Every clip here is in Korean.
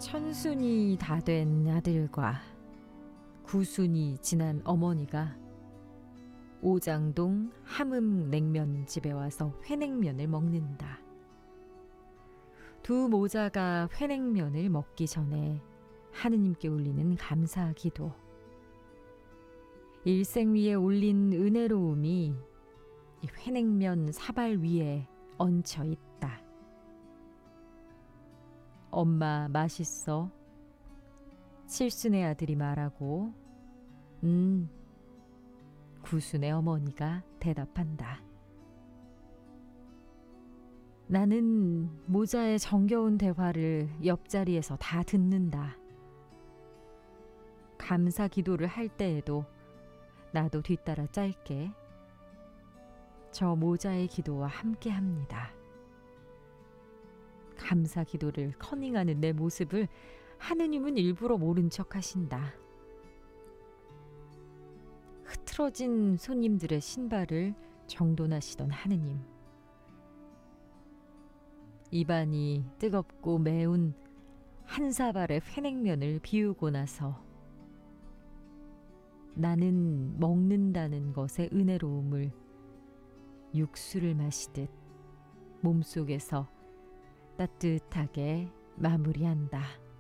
천순이 다 된 아들과 구순이 지난 어머니가 오장동 함흥 냉면집에 와서 회냉면을 먹는다. 두 모자가 회냉면을 먹기 전에 하느님께 올리는 감사 기도. 일생 위에 올린 은혜로움이 이 회냉면 사발 위에 얹혀 있다. 엄마 맛있어? 칠순의 아들이 말하고 구순의 어머니가 대답한다. 나는 모자의 정겨운 대화를 옆자리에서 다 듣는다. 감사 기도를 할 때에도 나도 뒤따라 짧게 저 모자의 기도와 함께 합니다. 감사 기도를 커닝하는 내 모습을 하느님은 일부러 모른 척 하신다. 흐트러진 손님들의 신발을 정돈하시던 하느님. 입안이 뜨겁고 매운 한 사발의 회냉면을 비우고 나서 나는 먹는다는 것의 은혜로움을 육수를 마시듯 몸속에서 따뜻하게 마무리한다.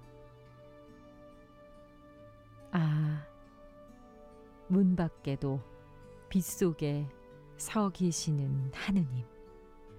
아, 문 밖에도 빗속에 서 계시는 하느님.